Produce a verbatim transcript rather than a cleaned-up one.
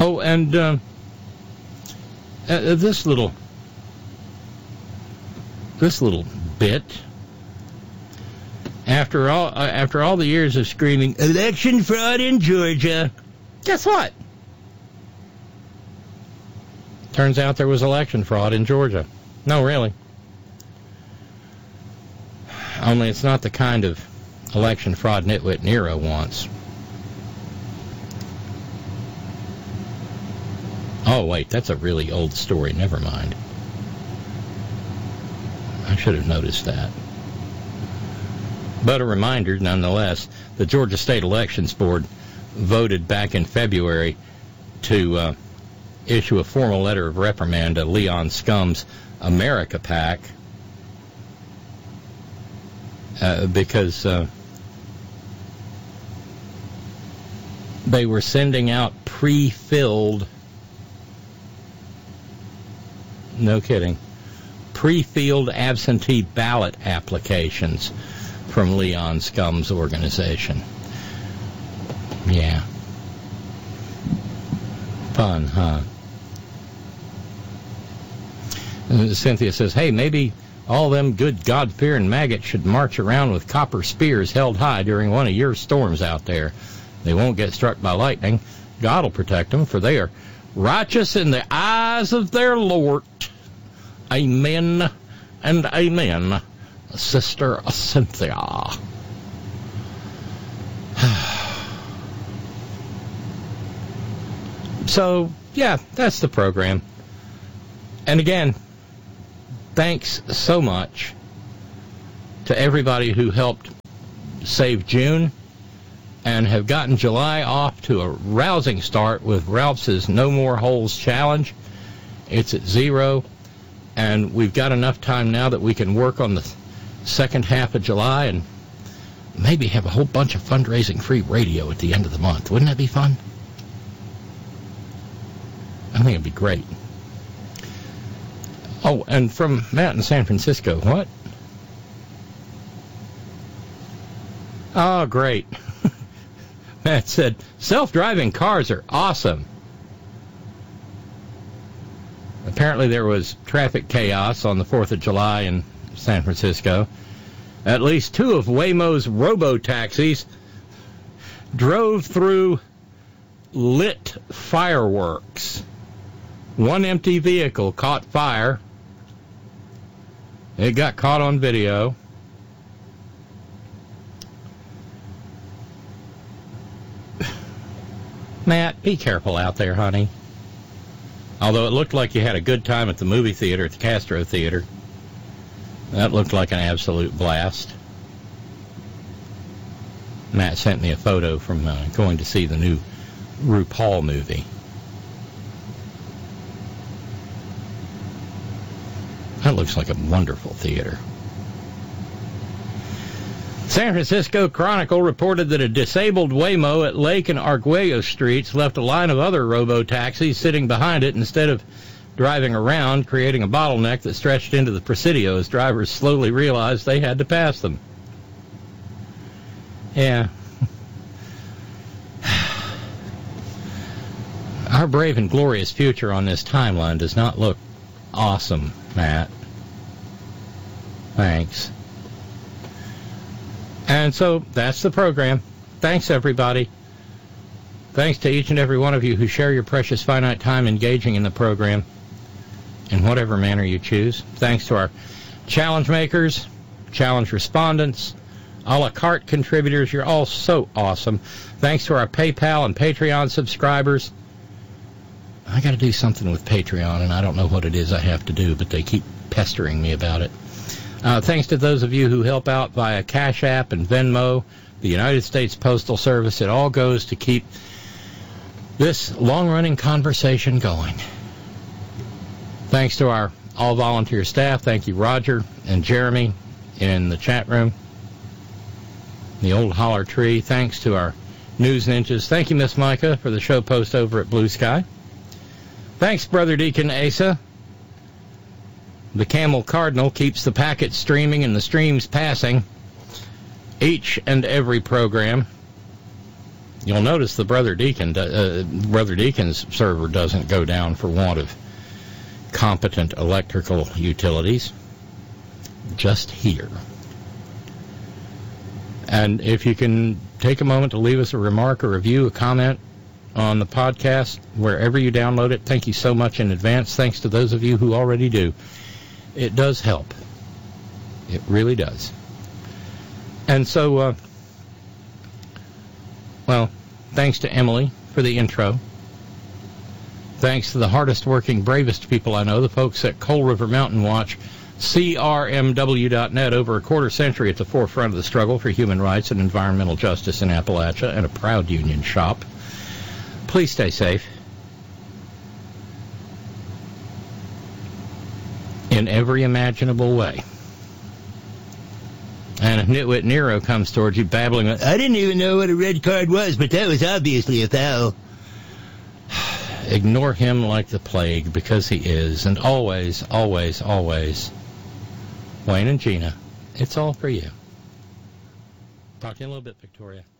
Oh, and uh, uh, this little, this little bit. After all, uh, after all the years of screaming election fraud in Georgia, guess what? Turns out there was election fraud in Georgia. No, really. Only it's not the kind of election fraud nitwit Nero wants. Oh, wait, that's a really old story. Never mind. I should have noticed that. But a reminder, nonetheless, the Georgia State Elections Board voted back in February to uh, issue a formal letter of reprimand to Leon Scum's America PAC uh, because uh, they were sending out pre-filled, no kidding, pre-filled absentee ballot applications from Leon Scum's organization. Yeah. Fun, huh? And Cynthia says, hey, maybe all them good God-fearing maggots should march around with copper spears held high during one of your storms out there. They won't get struck by lightning. God will protect them, for they are righteous in the eyes of their Lord. Amen and amen, Sister Cynthia. So, yeah, that's the program. And again, thanks so much to everybody who helped save June and have gotten July off to a rousing start with Ralph's No More Holes Challenge. It's at zero, and we've got enough time now that we can work on the second half of July and maybe have a whole bunch of fundraising free radio at the end of the month. Wouldn't that be fun? I think it'd be great. Oh, and from Matt in San Francisco, what? Oh, great. Matt said, self-driving cars are awesome. Apparently there was traffic chaos on the fourth of July in San Francisco. At least two of Waymo's robo-taxis drove through lit fireworks. One empty vehicle caught fire. It got caught on video. Matt, be careful out there, honey. Although it looked like you had a good time at the movie theater, at the Castro Theater. That looked like an absolute blast. Matt sent me a photo from uh, going to see the new RuPaul movie. That looks like a wonderful theater. San Francisco Chronicle reported that a disabled Waymo at Lake and Arguello Streets left a line of other robo-taxis sitting behind it instead of driving around, creating a bottleneck that stretched into the Presidio as drivers slowly realized they had to pass them. Yeah. Our brave and glorious future on this timeline does not look awesome, Matt. Thanks. And so that's the program. Thanks, everybody. Thanks to each and every one of you who share your precious finite time engaging in the program in whatever manner you choose. Thanks to our challenge makers, challenge respondents, a la carte contributors. You're all so awesome. Thanks to our PayPal and Patreon subscribers. I got to do something with Patreon, and I don't know what it is I have to do, but they keep pestering me about it. Uh, thanks to those of you who help out via Cash App and Venmo, the United States Postal Service. It all goes to keep this long-running conversation going. Thanks to our all-volunteer staff. Thank you, Roger and Jeremy in the chat room, the old holler tree. Thanks to our news ninjas. Thank you, Miss Micah, for the show post over at Blue Sky. Thanks, Brother Deacon Asa. The Camel Cardinal keeps the packets streaming and the streams passing each and every program. You'll notice the Brother Deacon, uh, Brother Deacon's server doesn't go down for want of competent electrical utilities. Just here. And if you can take a moment to leave us a remark, a review, a comment on the podcast, wherever you download it, thank you so much in advance. Thanks to those of you who already do. It does help. It really does. And so, uh, well, thanks to Emily for the intro. Thanks to the hardest working, bravest people I know, the folks at Coal River Mountain Watch, C R M W dot net, over a quarter century at the forefront of the struggle for human rights and environmental justice in Appalachia, and a proud union shop. Please stay safe in every imaginable way. And if Nitwit Nero comes towards you babbling, I didn't even know what a red card was, but that was obviously a foul. Ignore him like the plague, because he is. And always, always, always, Wayne and Gina, it's all for you. Talk to you in a little bit, Victoria.